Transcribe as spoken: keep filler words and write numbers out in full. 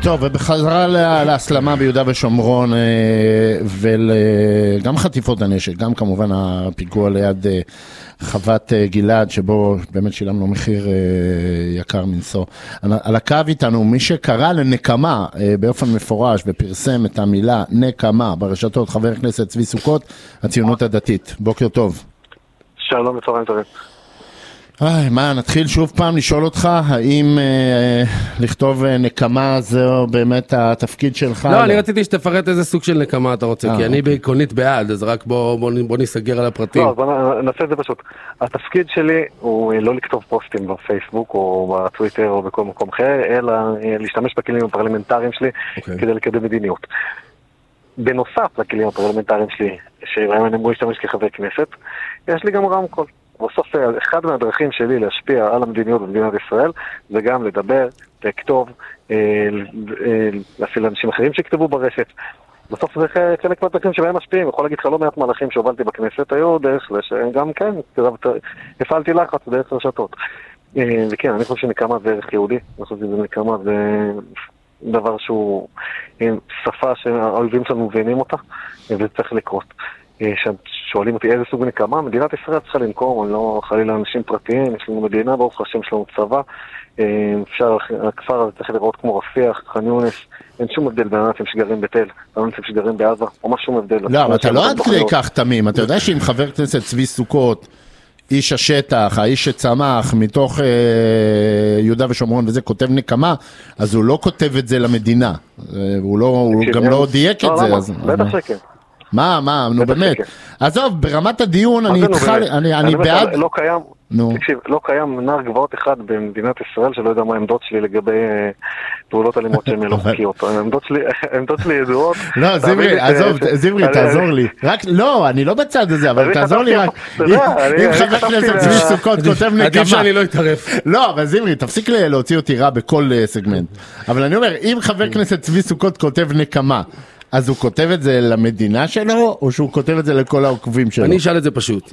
טוב, ובחזרה להסלמה ביהודה ושומרון וגם חטיפות הנשק, גם כמובן הפיגוע ליד חוות גלעד, שבו באמת שילמנו מחיר יקר מנשוא. על הקו איתנו, מי שקרא לנקמה באופן מפורש ופרסם את המילה נקמה ברשתות, חבר הכנסת צבי סוכות, הציונות הדתית. בוקר טוב. שלום, צהריים טובים. איי, מה, נתחיל שוב פעם לשאול אותך, האם אה, לכתוב אה, נקמה זהו באמת התפקיד שלך? לא, אני רציתי שתפרט איזה סוג של נקמה אתה רוצה, כי אני בעקרונית בעד, אז רק בוא נסגר על הפרטים. לא, בוא נעשה את זה פשוט. התפקיד שלי הוא לא לכתוב פוסטים בפייסבוק או בטוויטר או בכל מקום אחר, אלא להשתמש בכלים הפרלמנטריים שלי כדי לקדם מדיניות. בנוסף לכלים הפרלמנטריים שלי, שבהם אני אמור להשתמש כחבר כנסת, יש לי גם רמקול. בסוף, אחד מהדרכים שלי להשפיע על המדיניות במדינת ישראל, זה גם לדבר, לכתוב, להפעיל אנשים אחרים שכתבו ברשת. בסוף זה חלק מהדרכים שבהם משפיעים. יכול להגיד לך לא מעט מהלכים שהובלתי בכנסת, היו דרך גם כן, הפעלתי לחץ דרך רשתות. וכן, אני חושב שנקמה זה ערך יהודי, אני חושב שנקמה זה דבר שהוא שפה שהאויבים שלנו מבינים אותה, וזה צריך לקרות. שואלים אותי איזה סוג נקמה, מדינת ישראל צריכה לנקום, אני לא חלילה אנשים פרטיים, יש לנו מדינה, ברוך השם שלנו צבא, אפשר, הכפר הזה צריך לראות כמו רפיח, ח'אן יונס, אין שום הבדל בין אנשים שגרים בתל, בין אנשים שגרים בעזה, או מה שום הבדל. לא, אבל אתה לא עד כדי כך תמים, אתה יודע שאם חבר כנסת צבי סוכות, איש השטח, האיש שצמח מתוך יהודה ושומרון וזה כותב נקמה, אז הוא לא כותב את זה למדינה, הוא גם לא דייק את זה. בטח שכן. מה, מה, נו באמת. עזוב, ברמת הדיון אני איתך, אני בעד... לא קיים, תקשיב, לא קיים נער גבעות אחד במדינת ישראל שלא יודע מה העמדות שלי לגבי פעולות אלימות שהן לא חוקיות. העמדות שלי ידועות. לא, זמרי, עזוב, זמרי, תעזור לי. רק, לא, אני לא בצד הזה, אבל תעזור לי רק. אם חבר כנסת צבי סוכות כותב נקמה. עדיף שאני לא אתערף. לא, אבל זמרי, תפסיק להוציא אותי רע בכל סגמנט. אבל אני אומר, אם חבר כנסת צבי סוכות כותב נקמה, אז הוא כותב את זה למדינה שלו, או שהוא כותב את זה לכל העוקבים שלו? אני אשאל את זה פשוט.